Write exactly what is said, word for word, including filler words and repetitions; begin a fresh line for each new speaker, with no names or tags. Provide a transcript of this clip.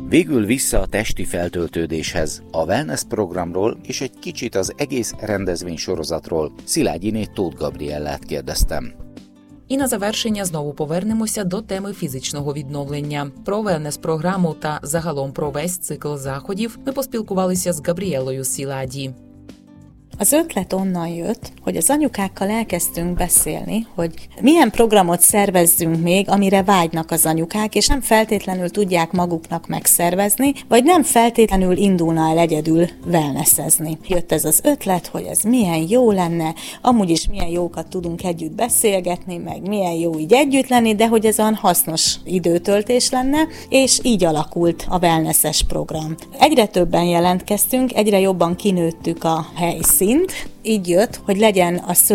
Végül vissza a testi feltöltődéshez, a wellness programról és egy kicsit az egész rendezvény sorozatról Szilágyiné Tóth Gabriellát kérdeztem.
І на завершення знову повернемося до теми фізичного відновлення. Про велнес-програму та загалом про весь цикл заходів ми поспілкувалися з Габріелою Szilágyi.
Az ötlet onnan jött, hogy az anyukákkal elkezdtünk beszélni, hogy milyen programot szervezzünk még, amire vágynak az anyukák, és nem feltétlenül tudják maguknak megszervezni, vagy nem feltétlenül indulna el egyedül wellnessezni. Jött ez az ötlet, hogy ez milyen jó lenne, amúgy is milyen jókat tudunk együtt beszélgetni, meg milyen jó így együtt lenni, de hogy ez olyan hasznos időtöltés lenne, és így alakult a wellnesses program. Egyre többen jelentkeztünk, egyre jobban kinőttük a helyszínt, így jött, hogy legyen a